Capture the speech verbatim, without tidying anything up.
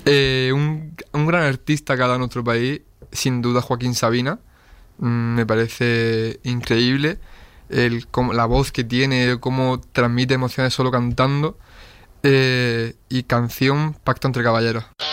Eh, un, un gran artista que ha dado a nuestro país, sin duda Joaquín Sabina. Mm, me parece increíble el, cómo- la voz que tiene, cómo transmite emociones solo cantando. Eh, y canción Pacto entre Caballeros.